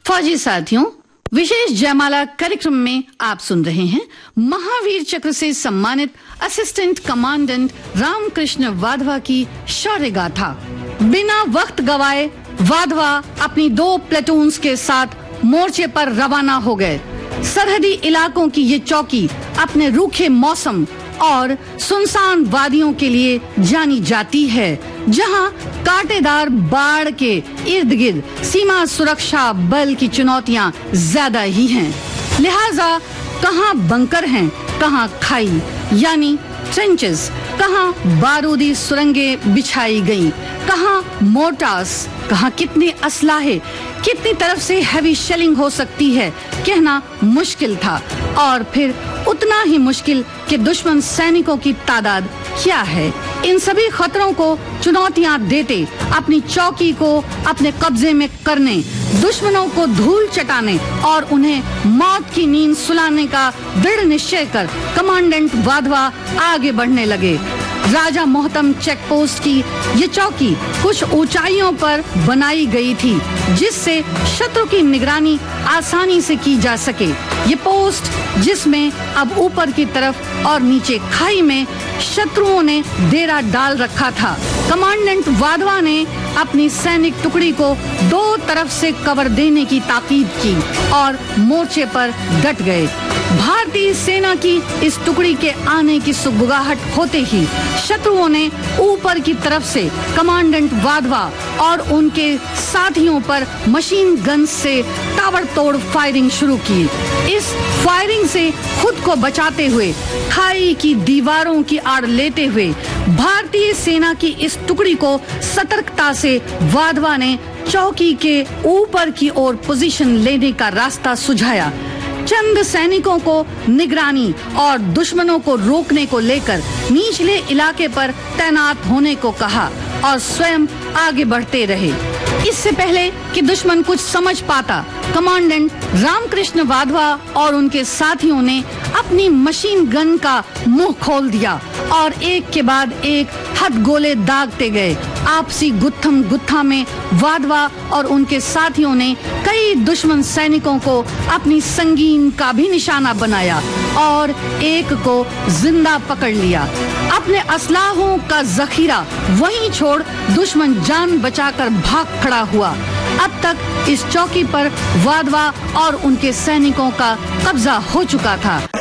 फौजी साथियों, विशेष जयमाला कार्यक्रम में आप सुन रहे हैं महावीर चक्र से सम्मानित असिस्टेंट कमांडेंट रामकृष्ण वाधवा की शौर्य गाथा। बिना वक्त गवाए वाधवा अपनी 2 प्लेटून्स के साथ मोर्चे पर रवाना हो गए। सरहदी इलाकों की ये चौकी अपने रूखे मौसम और सुनसान वादियों के लिए जानी जाती है, जहां कांटेदार बाढ़ के इर्द गिर्द सीमा सुरक्षा बल की चुनौतियां ज्यादा ही हैं। लिहाजा कहां बंकर हैं, कहां खाई यानी ट्रेंचेस, कहां बारूदी सुरंगें बिछाई गईं, कहां मोर्टार्स, कहां कितने असलाहे, कितनी तरफ से हैवी शेलिंग हो सकती है, कहना मुश्किल था। और फिर उतना ही मुश्किल कि दुश्मन सैनिकों की तादाद क्या है। इन सभी खतरों को चुनौतियां देते, अपनी चौकी को अपने कब्जे में करने, दुश्मनों को धूल चटाने और उन्हें मौत की नींद सुलाने का दृढ़ निश्चय कर कमांडेंट वाधवा आगे बढ़ने लगे। राजा मोहतम चेक पोस्ट की ये चौकी कुछ ऊंचाइयों पर बनाई गई थी, जिससे शत्रु की निगरानी आसानी से की जा सके। ये पोस्ट जिसमें अब ऊपर की तरफ और नीचे खाई में शत्रुओं ने डेरा डाल रखा था। कमांडेंट वाधवा ने अपनी सैनिक टुकड़ी को 2 तरफ से कवर देने की ताकीद की और मोर्चे पर डट गए। भारतीय सेना की इस टुकड़ी के आने की सुगबुगाहट होते ही शत्रुओं ने ऊपर की तरफ से कमांडेंट वाधवा और उनके साथियों पर मशीन गन से ताबड़तोड़ फायरिंग शुरू की। इस फायरिंग से खुद को बचाते हुए, खाई की दीवारों की आड़ लेते हुए भारतीय सेना की इस टुकड़ी को सतर्कता से वाधवा ने चौकी के ऊपर की ओर पोजीशन लेने का रास्ता सुझाया। चंद सैनिकों को निगरानी और दुश्मनों को रोकने को लेकर निचले इलाके पर तैनात होने को कहा और स्वयं आगे बढ़ते रहे। इससे पहले कि दुश्मन कुछ समझ पाता, कमांडेंट रामकृष्ण वाधवा और उनके साथियों ने अपनी मशीन गन का मुंह खोल दिया और एक के बाद एक हथगोले दागते गए। आपसी गुत्थम गुत्था में वाधवा और उनके साथियों ने कई दुश्मन सैनिकों को अपनी संगीन का भी निशाना बनाया और एक को जिंदा पकड़ लिया। अपने असलाहों का जखीरा वहीं छोड़ दुश्मन जान बचाकर भाग खड़ा हुआ। अब तक इस चौकी पर वाधवा और उनके सैनिकों का कब्जा हो चुका था।